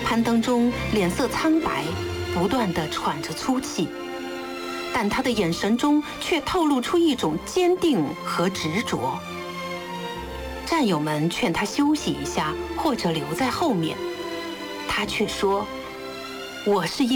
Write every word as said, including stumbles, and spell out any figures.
攀登中脸色苍白，不断地喘着粗气，但他的眼神中却透露出一种坚定和执着。战友们劝他休息一下，或者留在后面，他却说：“我是